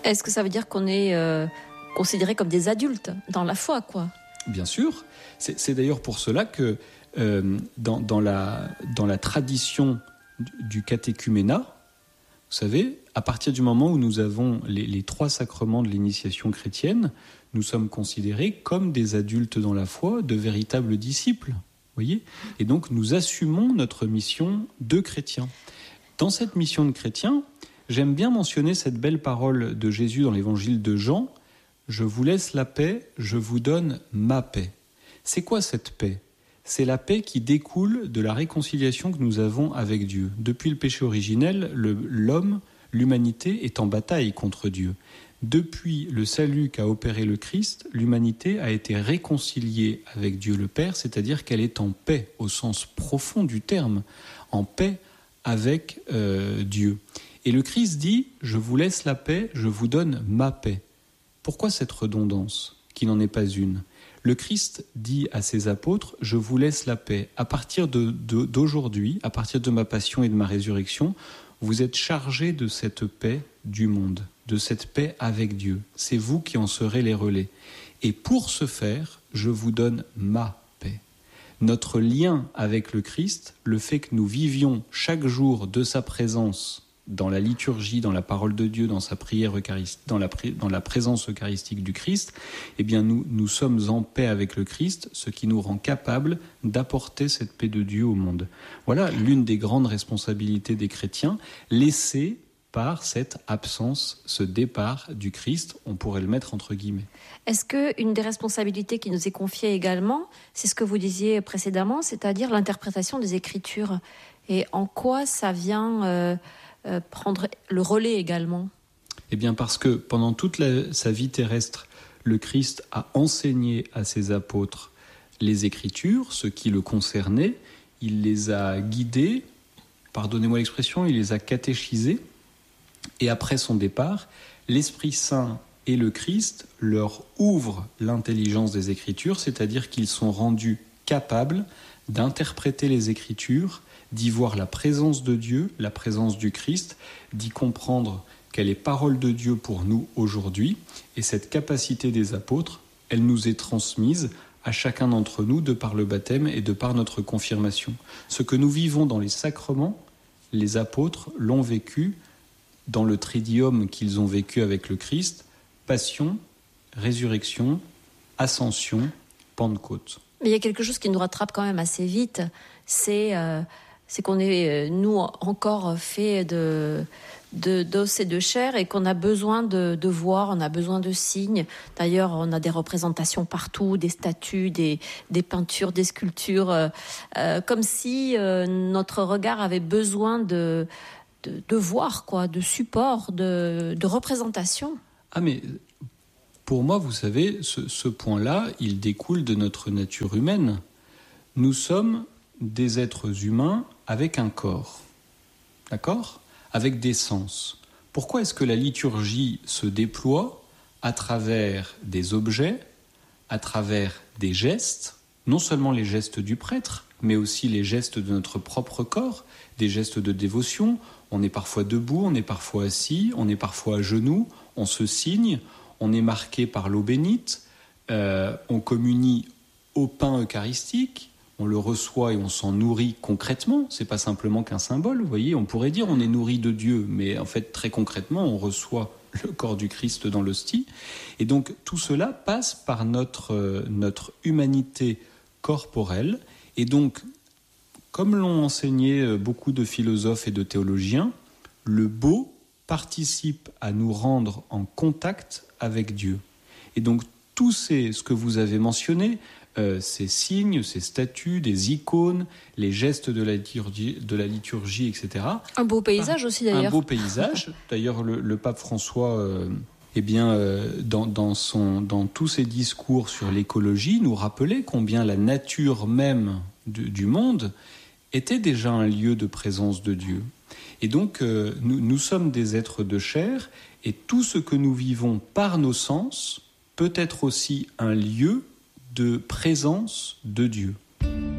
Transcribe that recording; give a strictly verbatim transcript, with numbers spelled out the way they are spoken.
Est-ce que ça veut dire qu'on est euh, considéré comme des adultes dans la foi, quoi ? Bien sûr. C'est, c'est d'ailleurs pour cela que euh, dans, dans, la, dans la tradition du, du catéchuménat, vous savez, à partir du moment où nous avons les, les trois sacrements de l'initiation chrétienne, nous sommes considérés comme des adultes dans la foi, de véritables disciples. Voyez ? Et donc nous assumons notre mission de chrétiens. Dans cette mission de chrétien, j'aime bien mentionner cette belle parole de Jésus dans l'évangile de Jean. « Je vous laisse la paix, je vous donne ma paix ». C'est quoi cette paix ? C'est la paix qui découle de la réconciliation que nous avons avec Dieu. Depuis le péché originel, le, l'homme, l'humanité est en bataille contre Dieu. Depuis le salut qu'a opéré le Christ, l'humanité a été réconciliée avec Dieu le Père, c'est-à-dire qu'elle est en paix au sens profond du terme, en paix avec euh, Dieu. Et le Christ dit « Je vous laisse la paix, je vous donne ma paix ». Pourquoi cette redondance, qui n'en est pas une ? Le Christ dit à ses apôtres « Je vous laisse la paix ». À partir de, de, d'aujourd'hui, à partir de ma passion et de ma résurrection, vous êtes chargés de cette paix du monde, de cette paix avec Dieu. C'est vous qui en serez les relais. Et pour ce faire, je vous donne ma paix. Notre lien avec le Christ, le fait que nous vivions chaque jour de sa présence dans la liturgie, dans la parole de Dieu, dans sa prière eucharistique, dans la, dans la présence eucharistique du Christ, eh bien nous, nous sommes en paix avec le Christ, ce qui nous rend capables d'apporter cette paix de Dieu au monde. Voilà l'une des grandes responsabilités des chrétiens, laissée par cette absence, ce départ du Christ, on pourrait le mettre entre guillemets. Est-ce qu'une des responsabilités qui nous est confiée également, c'est ce que vous disiez précédemment, c'est-à-dire l'interprétation des Écritures ? Et en quoi ça vient euh, euh, prendre le relais également ? Eh bien parce que pendant toute la, sa vie terrestre, le Christ a enseigné à ses apôtres les Écritures, ce qui le concernait, il les a guidés, pardonnez-moi l'expression, il les a catéchisés, et après son départ, l'Esprit Saint et le Christ leur ouvrent l'intelligence des Écritures, c'est-à-dire qu'ils sont rendus capables d'interpréter les Écritures, d'y voir la présence de Dieu, la présence du Christ, d'y comprendre qu'elle est parole de Dieu pour nous aujourd'hui. Et cette capacité des apôtres, elle nous est transmise à chacun d'entre nous de par le baptême et de par notre confirmation. Ce que nous vivons dans les sacrements, les apôtres l'ont vécu dans le tridium qu'ils ont vécu avec le Christ, passion, résurrection, ascension, Pentecôte. Mais il y a quelque chose qui nous rattrape quand même assez vite, c'est, euh, c'est qu'on est, nous, encore fait de, de, d'os et de chair et qu'on a besoin de, de voir, on a besoin de signes. D'ailleurs, on a des représentations partout, des statues, des, des peintures, des sculptures, euh, euh, comme si euh, notre regard avait besoin de, de, de voir, quoi, de support, de, de représentation. Ah mais... Pour moi, vous savez, ce, ce point-là, il découle de notre nature humaine. Nous sommes des êtres humains avec un corps, d'accord ? Avec des sens. Pourquoi est-ce que la liturgie se déploie à travers des objets, à travers des gestes, non seulement les gestes du prêtre, mais aussi les gestes de notre propre corps, des gestes de dévotion. On est parfois debout, on est parfois assis, on est parfois à genoux, on se signe, on est marqué par l'eau bénite, euh, on communie au pain eucharistique, on le reçoit et on s'en nourrit concrètement. C'est pas simplement qu'un symbole, vous voyez. On pourrait dire on est nourri de Dieu, mais en fait très concrètement on reçoit le corps du Christ dans l'hostie. Et donc tout cela passe par notre euh, notre humanité corporelle. Et donc, comme l'ont enseigné beaucoup de philosophes et de théologiens, le beau participe à nous rendre en contact avec Dieu. Et donc, tous ces, ce que vous avez mentionné, euh, ces signes, ces statues, des icônes, les gestes de la liturgie, de la liturgie et cetera. Un beau paysage ah, aussi, d'ailleurs. Un beau paysage. D'ailleurs, le, le pape François, euh, eh bien, euh, dans, dans, son, dans tous ses discours sur l'écologie, nous rappelait combien la nature même du, du monde était déjà un lieu de présence de Dieu. Et donc, euh, nous, nous sommes des êtres de chair, et tout ce que nous vivons par nos sens peut être aussi un lieu de présence de Dieu.